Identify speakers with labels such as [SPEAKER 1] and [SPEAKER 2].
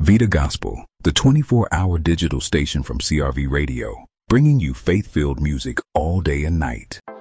[SPEAKER 1] Vita Gospel, the 24-hour digital station from CRV Radio, bringing you faith-filled music all day and night.